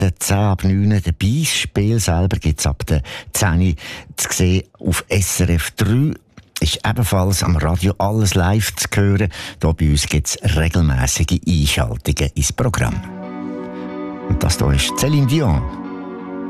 der 10 ab 9. Dabei. Das Spiel selber gibt es ab der 10 zu sehen auf SRF 3. Ist ebenfalls am Radio alles live zu hören. Hier bei uns gibt es regelmässige Einschaltungen ins Programm. Und das hier ist Céline Dion.